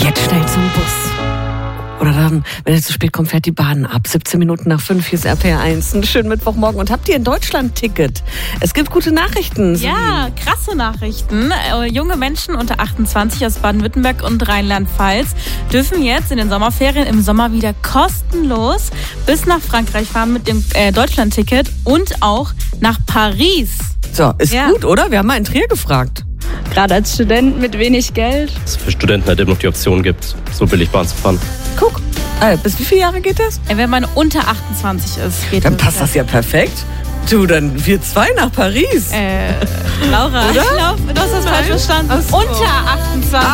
Jetzt schnell zum Bus. Oder dann, wenn er zu spät kommt, fährt die Bahn ab. 17 Minuten nach 5, hier ist RPR1. Einen schönen Mittwochmorgen. Und habt ihr ein Deutschland-Ticket? Es gibt gute Nachrichten. Ja, krasse Nachrichten. Junge Menschen unter 28 aus Baden-Württemberg und Rheinland-Pfalz dürfen jetzt in den Sommerferien im Sommer wieder kostenlos bis nach Frankreich fahren mit dem Deutschland-Ticket und auch nach Paris. So, ist gut, oder? Wir haben mal in Trier gefragt. Gerade als Student mit wenig Geld. Dass es für Studenten halt immer noch die Option gibt, so billig Bahn zu fahren. Guck, bis wie viele Jahre geht das? Wenn man unter 28 ist, geht Dann passt das ja perfekt. Du, dann wir zwei nach Paris. Laura, ich glaube, du hast das falsch verstanden. Ach so. Unter 28.